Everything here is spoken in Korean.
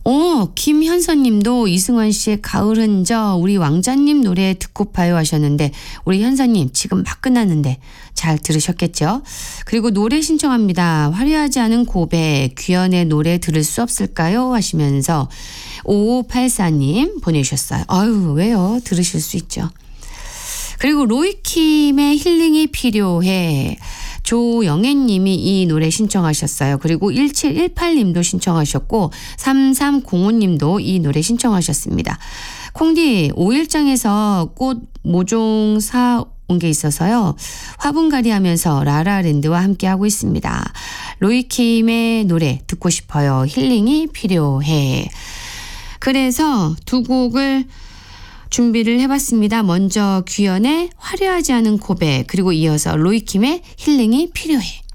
김현서님도 이승환 씨의 가을 흔적 우리 왕자님 노래 듣고파요 하셨는데 우리 현서님 지금 막 끝났는데 잘 들으셨겠죠? 그리고 노래 신청합니다. 화려하지 않은 고백 규현의 노래 들을 수 없을까요? 하시면서 5584님 보내주셨어요. 아유 왜요? 들으실 수 있죠. 그리고 로이킴의 힐링이 필요해. 조영애님이 이 노래 신청하셨어요. 그리고 1718님도 신청하셨고 3305님도 이 노래 신청하셨습니다. 콩디 5일장에서 꽃 모종 사 온 게 있어서요. 화분갈이 하면서 라라랜드와 함께하고 있습니다. 로이킴의 노래 듣고 싶어요. 힐링이 필요해. 그래서 두 곡을 준비를 해봤습니다. 먼저 규현의 화려하지 않은 고백 그리고 이어서 로이킴의 힐링이 필요해.